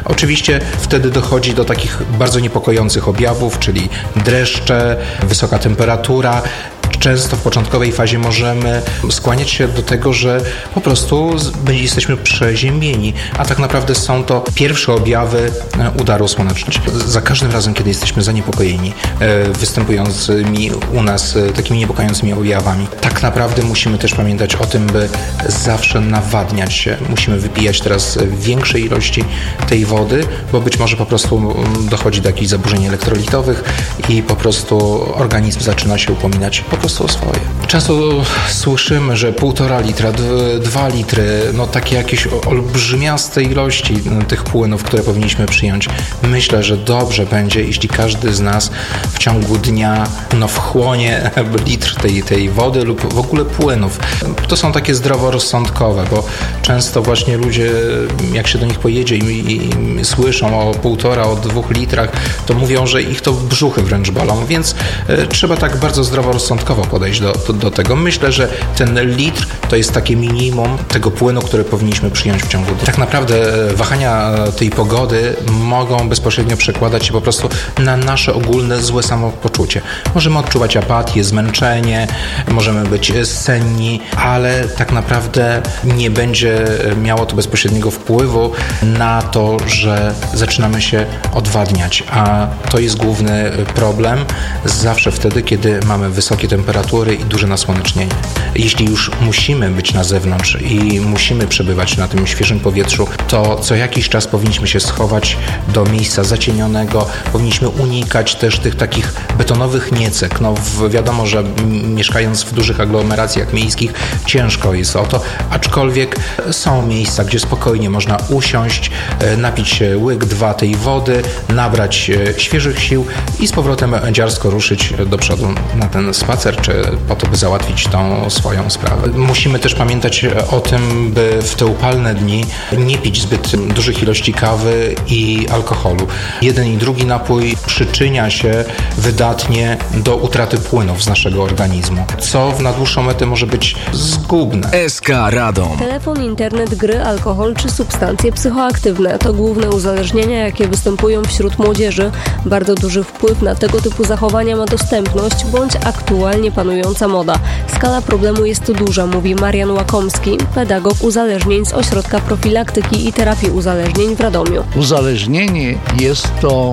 Oczywiście wtedy dochodzi do takich bardzo niepokojących objawów, czyli dreszcze, wysoka temperatura. Często w początkowej fazie możemy skłaniać się do tego, że po prostu jesteśmy przeziębieni, a tak naprawdę są to pierwsze objawy udaru słonecznego. Za każdym razem, kiedy jesteśmy zaniepokojeni występującymi u nas takimi niepokojącymi objawami, tak naprawdę musimy też pamiętać o tym, by zawsze nawadniać się. Musimy wypijać teraz większej ilości tej wody, bo być może po prostu dochodzi do jakichś zaburzeń elektrolitowych i po prostu organizm zaczyna się upominać po prostu o swoje. Często słyszymy, że 1,5 litra, 2 litry, takie jakieś olbrzymiaste ilości tych płynów, które powinniśmy przyjąć. Myślę, że dobrze będzie, jeśli każdy z nas w ciągu dnia wchłonie litr tej wody lub w ogóle płynów. To są takie zdroworozsądkowe, bo często właśnie ludzie, jak się do nich pojedzie i słyszą o 1,5, o 2 litrach, to mówią, że ich to brzuchy wręcz bolą, więc trzeba tak bardzo zdroworozsądkowo podejść do tego. Myślę, że ten litr to jest takie minimum tego płynu, który powinniśmy przyjąć w ciągu dnia. Tak naprawdę wahania tej pogody mogą bezpośrednio przekładać się po prostu na nasze ogólne złe samopoczucie. Możemy odczuwać apatię, zmęczenie, możemy być senni, ale tak naprawdę nie będzie miało to bezpośredniego wpływu na to, że zaczynamy się odwadniać, a to jest główny problem zawsze wtedy, kiedy mamy wysokie temperatury i duże nasłonecznienie. Jeśli już musimy być na zewnątrz i musimy przebywać na tym świeżym powietrzu, to co jakiś czas powinniśmy się schować do miejsca zacienionego, powinniśmy unikać też tych takich betonowych niecek. Wiadomo, że mieszkając w dużych aglomeracjach miejskich ciężko jest o to, aczkolwiek są miejsca, gdzie spokojnie można usiąść, napić się łyk, 2 tej wody, nabrać świeżych sił i z powrotem dziarsko ruszyć do przodu na ten spacer, czy po to, by załatwić tą swoją sprawę. Musimy też pamiętać o tym, by w te upalne dni nie pić zbyt dużych ilości kawy i alkoholu. Jeden i drugi napój przyczynia się wydatnie do utraty płynów z naszego organizmu, co na dłuższą metę może być zgubne. SK Radom. Telefon, internet, gry, alkohol czy substancje psychoaktywne to główne uzależnienia, jakie występują wśród młodzieży. Bardzo duży wpływ na tego typu zachowania ma dostępność bądź aktualnie panująca moda. Skala problemu jest duża, mówi Marian Łakomski, pedagog uzależnień z Ośrodka Profilaktyki i Terapii Uzależnień w Radomiu. Uzależnienie jest to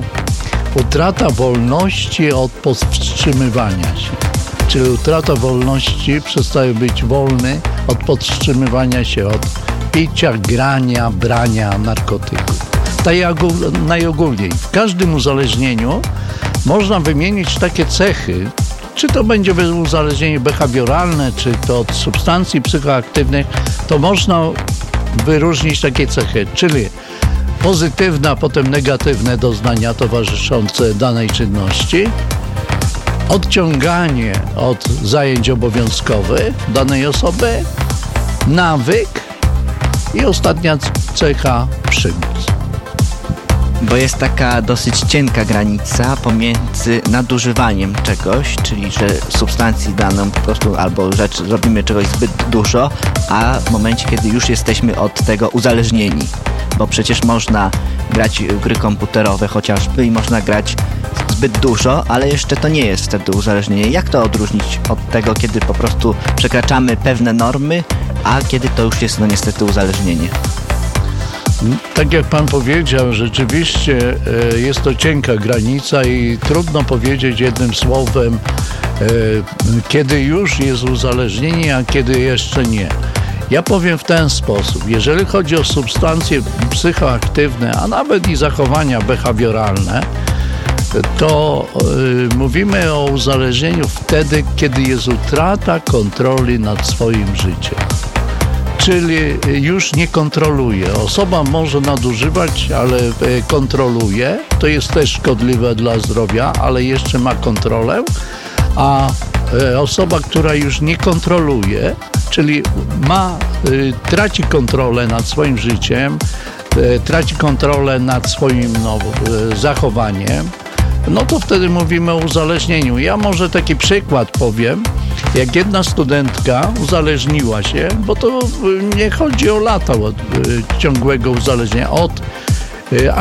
utrata wolności od powstrzymywania się. Czyli utrata wolności, przestaje być wolny od powstrzymywania się od picia, grania, brania narkotyków. Tak najogólniej. W każdym uzależnieniu można wymienić takie cechy, czy to będzie uzależnienie behawioralne, czy to od substancji psychoaktywnych, to można wyróżnić takie cechy, czyli pozytywne, a potem negatywne doznania towarzyszące danej czynności, odciąganie od zajęć obowiązkowych danej osoby, nawyk i ostatnia cecha przymus. Bo jest taka dosyć cienka granica pomiędzy nadużywaniem czegoś, czyli że substancji daną po prostu albo robimy czegoś zbyt dużo, a w momencie, kiedy już jesteśmy od tego uzależnieni. Bo przecież można grać w gry komputerowe chociażby i można grać zbyt dużo, ale jeszcze to nie jest wtedy uzależnienie. Jak to odróżnić od tego, kiedy po prostu przekraczamy pewne normy, a kiedy to już jest niestety uzależnienie? Tak jak pan powiedział, rzeczywiście jest to cienka granica i trudno powiedzieć jednym słowem, kiedy już jest uzależnienie, a kiedy jeszcze nie. Ja powiem w ten sposób, jeżeli chodzi o substancje psychoaktywne, a nawet i zachowania behawioralne, to mówimy o uzależnieniu wtedy, kiedy jest utrata kontroli nad swoim życiem. Czyli już nie kontroluje. Osoba może nadużywać, ale kontroluje. To jest też szkodliwe dla zdrowia, ale jeszcze ma kontrolę. A osoba, która już nie kontroluje, czyli traci kontrolę nad swoim życiem, traci kontrolę nad swoim zachowaniem, no to wtedy mówimy o uzależnieniu. Ja może taki przykład powiem. Jak jedna studentka uzależniła się, bo to nie chodzi o lata ciągłego uzależnienia,